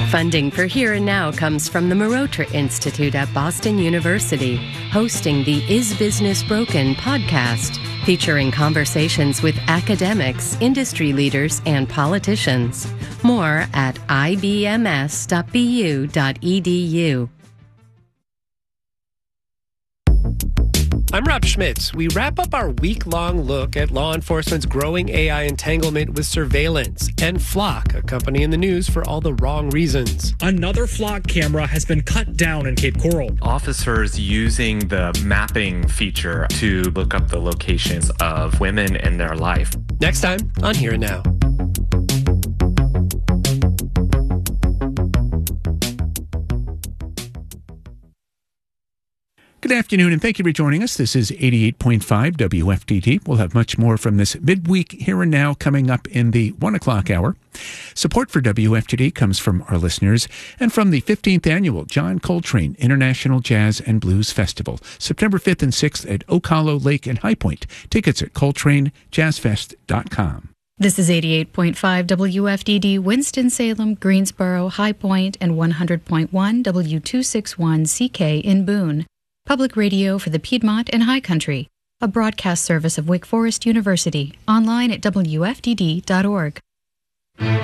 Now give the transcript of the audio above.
Funding for Here and Now comes from the Marotra Institute at Boston University, hosting the Is Business Broken podcast, featuring conversations with academics, industry leaders, and politicians. More at ibms.bu.edu. I'm Rob Schmitz. We wrap up our week-long look at law enforcement's growing AI entanglement with surveillance and Flock, a company in the news for all the wrong reasons. Another Flock camera has been cut down in Cape Coral. Officers using the mapping feature to look up the locations of women in their life. Next time on Here and Now. Good afternoon, and thank you for joining us. This is 88.5 WFTD. We'll have much more from this midweek Here and Now coming up in the 1 o'clock hour. Support for WFTD comes from our listeners and from the 15th Annual John Coltrane International Jazz and Blues Festival, September 5th and 6th at Oak Hollow Lake and High Point. Tickets at coltranejazzfest.com. This is 88.5 WFDD, Winston-Salem, Greensboro, High Point, and 100.1 W261CK in Boone. Public radio for the Piedmont and High Country, a broadcast service of Wake Forest University, online at WFDD.org.